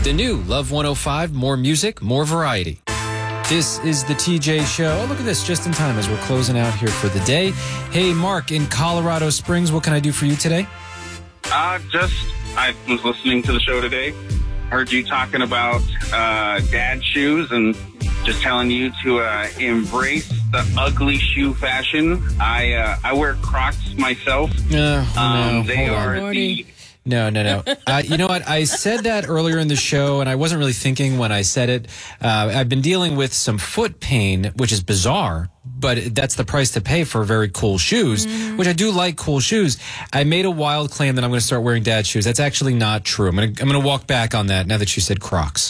The new Love 105, more music, more variety. This is the TJ Show. Oh, look at this, just in time as we're closing out here for the day. Hey, Mark, in Colorado Springs, what can I do for you today? I was listening to the show today. Heard you talking about dad shoes and just telling you to embrace the ugly shoe fashion. I wear Crocs myself. No. They are the... No. You know what? I said that earlier in the show, and I wasn't really thinking when I said it. I've been dealing with some foot pain, which is bizarre, but that's the price to pay for very cool shoes, which I do like cool shoes. I made a wild claim that I'm going to start wearing dad shoes. That's actually not true. I'm going to walk back on that now that you said Crocs.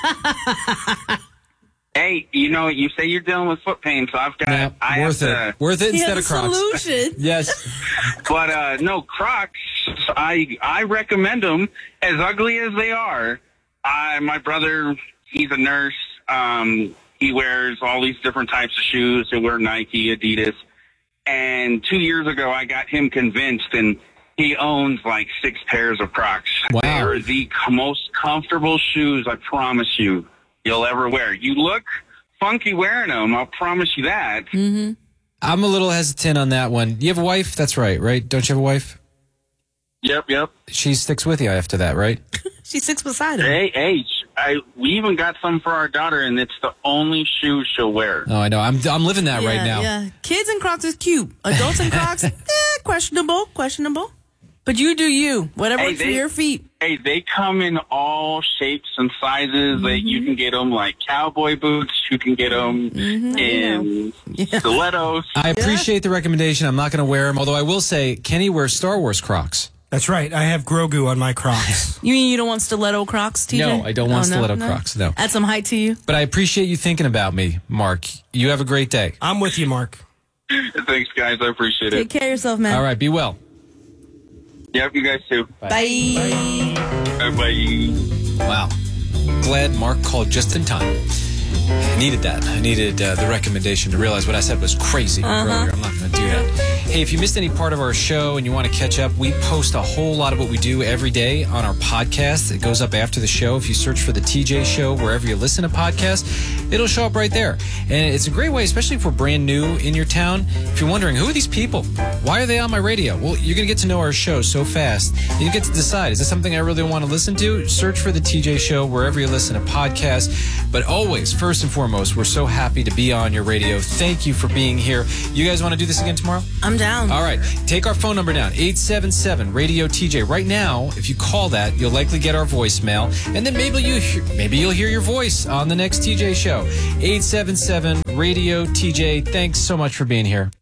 Hey, you say you're dealing with foot pain, so I've got... Worth it instead of Crocs. Solution. Yes. But, no, Crocs, I recommend them as ugly as they are. My brother, he's a nurse. He wears all these different types of shoes. He'll wear Nike, Adidas. And 2 years ago, I got him convinced, and he owns like 6 pairs of Crocs. Wow. They are the most comfortable shoes, I promise you, you'll ever wear. You look funky wearing them, I'll promise you that. Mm-hmm. I'm a little hesitant on that one. You have a wife? That's right? Don't you have a wife? Yep. She sticks with you after that, right? She sits beside him. Hey, we even got some for our daughter, and it's the only shoe she'll wear. Oh, I know. I'm living that right now. Yeah, kids in Crocs is cute. Adults in Crocs, questionable. But you do you. Whatever works for your feet. Hey, they come in all shapes and sizes. You can get them like cowboy boots. You can get them in stilettos. I appreciate the recommendation. I'm not going to wear them, although I will say Kenny wears Star Wars Crocs. That's right. I have Grogu on my Crocs. You mean you don't want stiletto Crocs, TJ? No, I don't want stiletto Crocs, no. Add some height to you. But I appreciate you thinking about me, Mark. You have a great day. I'm with you, Mark. Thanks, guys. I appreciate it. Take care of yourself, man. All right, be well. Yep, you guys too. Bye. Bye. Wow. Glad Mark called just in time. I needed that. I needed the recommendation to realize what I said was crazy earlier. I'm not going to do that. Hey, if you missed any part of our show and you want to catch up, we post a whole lot of what we do every day on our podcast. It goes up after the show. If you search for the TJ Show wherever you listen to podcasts, it'll show up right there. And it's a great way, especially if we're brand new in your town. If you're wondering, who are these people? Why are they on my radio? Well, you're going to get to know our show so fast. You get to decide, is this something I really want to listen to? Search for the TJ Show wherever you listen to podcasts. But always, first and foremost, we're so happy to be on your radio. Thank you for being here. You guys want to do this again tomorrow? I'm down. All right. Take our phone number down, 877-RADIO-TJ. Right now, if you call that, you'll likely get our voicemail, and then maybe you'll hear your voice on the next TJ Show. 877-RADIO-TJ. Thanks so much for being here.